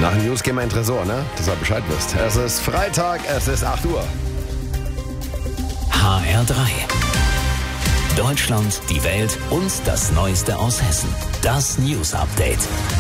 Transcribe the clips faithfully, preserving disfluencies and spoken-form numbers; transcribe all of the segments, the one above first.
Nach den News gehen wir in den Tresor, ne? Dass ihr Bescheid wisst. Es ist Freitag, es ist acht Uhr. H R drei. Deutschland, die Welt und das Neueste aus Hessen. Das News Update.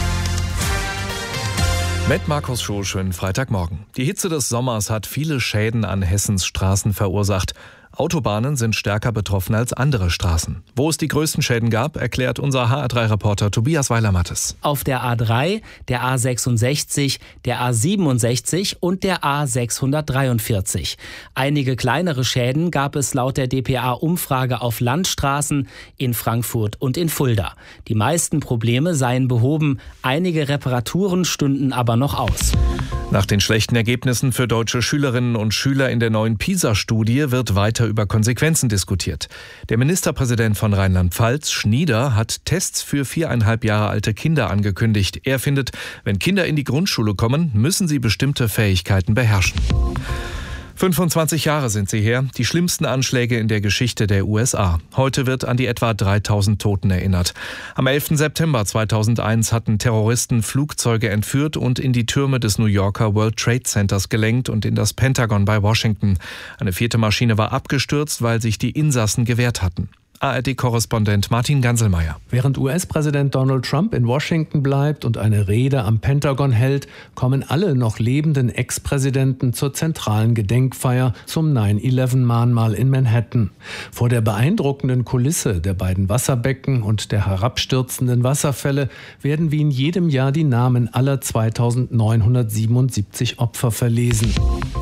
Mit Markus Schuh, schönen Freitagmorgen. Die Hitze des Sommers hat viele Schäden an Hessens Straßen verursacht. Autobahnen sind stärker betroffen als andere Straßen. Wo es die größten Schäden gab, erklärt unser H R drei Reporter Tobias Weiler-Mattes. Auf der A drei, der A sechsundsechzig, der A siebenundsechzig und der A sechshundertdreiundvierzig. Einige kleinere Schäden gab es laut der D P A-Umfrage auf Landstraßen in Frankfurt und in Fulda. Die meisten Probleme seien behoben, einige Reparaturen stünden aber noch aus. Nach den schlechten Ergebnissen für deutsche Schülerinnen und Schüler in der neuen PISA-Studie wird weiter über Konsequenzen diskutiert. Der Ministerpräsident von Rheinland-Pfalz, Schnieder, hat Tests für viereinhalb Jahre alte Kinder angekündigt. Er findet, wenn Kinder in die Grundschule kommen, müssen sie bestimmte Fähigkeiten beherrschen. fünfundzwanzig Jahre sind sie her, die schlimmsten Anschläge in der Geschichte der U S A. Heute wird an die etwa dreitausend Toten erinnert. Am elften September zweitausendeins hatten Terroristen Flugzeuge entführt und in die Türme des New Yorker World Trade Centers gelenkt und in das Pentagon bei Washington. Eine vierte Maschine war abgestürzt, weil sich die Insassen gewehrt hatten. A R D-Korrespondent Martin Ganselmeier. Während U S-Präsident Donald Trump in Washington bleibt und eine Rede am Pentagon hält, kommen alle noch lebenden Ex-Präsidenten zur zentralen Gedenkfeier zum neun elf Mahnmal in Manhattan. Vor der beeindruckenden Kulisse der beiden Wasserbecken und der herabstürzenden Wasserfälle werden wie in jedem Jahr die Namen aller zweitausendneunhundertsiebenundsiebzig Opfer verlesen.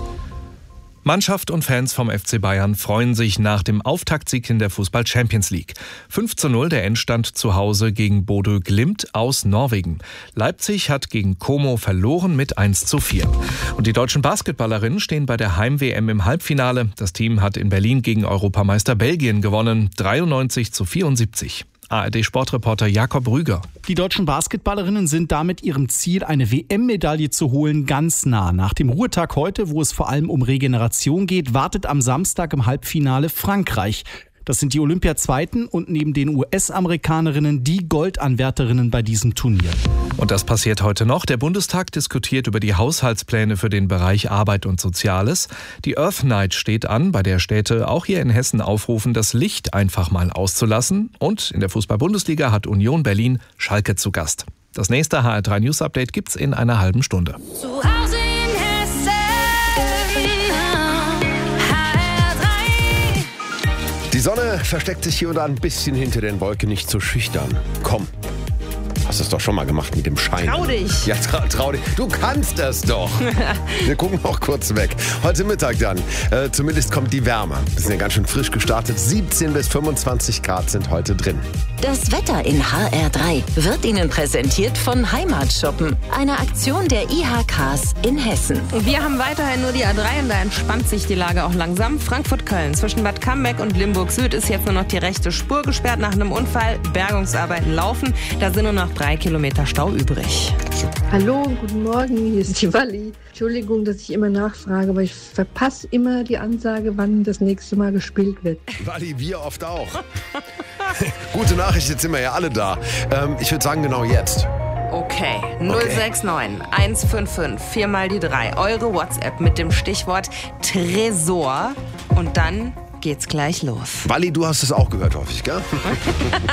Mannschaft und Fans vom F C Bayern freuen sich nach dem Auftaktsieg in der Fußball-Champions League. fünf zu null der Endstand zu Hause gegen Bodø Glimt aus Norwegen. Leipzig hat gegen Como verloren mit eins zu vier. Und die deutschen Basketballerinnen stehen bei der Heim-W M im Halbfinale. Das Team hat in Berlin gegen Europameister Belgien gewonnen, dreiundneunzig zu vierundsiebzig. A R D-Sportreporter Jakob Rüger. Die deutschen Basketballerinnen sind damit ihrem Ziel, eine W M-Medaille zu holen, ganz nah. Nach dem Ruhetag heute, wo es vor allem um Regeneration geht, wartet am Samstag im Halbfinale Frankreich. Das sind die Olympiazweiten und neben den U S-Amerikanerinnen die Goldanwärterinnen bei diesem Turnier. Und das passiert heute noch. Der Bundestag diskutiert über die Haushaltspläne für den Bereich Arbeit und Soziales. Die Earth Night steht an, bei der Städte auch hier in Hessen aufrufen, das Licht einfach mal auszulassen. Und in der Fußball-Bundesliga hat Union Berlin Schalke zu Gast. Das nächste H R drei News Update gibt's in einer halben Stunde. Zu Hause in Hessen, H R drei. Die Sonne versteckt sich hier und da ein bisschen hinter den Wolken, nicht so schüchtern. Komm. Hast du es doch schon mal gemacht mit dem Schein. Trau dich. Ja, trau, trau dich. Du kannst es doch. Wir gucken noch kurz weg. Heute Mittag dann. Äh, zumindest kommt die Wärme. Wir sind ja ganz schön frisch gestartet. siebzehn bis fünfundzwanzig Grad sind heute drin. Das Wetter in H R drei wird Ihnen präsentiert von Heimatshoppen, einer Aktion der I H Ks in Hessen. Wir haben weiterhin nur die A drei und da entspannt sich die Lage auch langsam. Frankfurt-Köln zwischen Bad Cambeck und Limburg Süd ist jetzt nur noch die rechte Spur gesperrt nach einem Unfall. Bergungsarbeiten laufen. Da sind nur noch drei Kilometer Stau übrig. Hallo, guten Morgen, hier ist die Walli. Entschuldigung, dass ich immer nachfrage, aber ich verpasse immer die Ansage, wann das nächste Mal gespielt wird. Walli, wir oft auch. Gute Nachricht, jetzt sind wir ja alle da. Ähm, ich würde sagen, genau jetzt. Okay, null sechs neun eins fünf fünf, vier mal die drei. Eure WhatsApp mit dem Stichwort Tresor und dann geht's gleich los. Walli, du hast es auch gehört, hoffe ich, gell?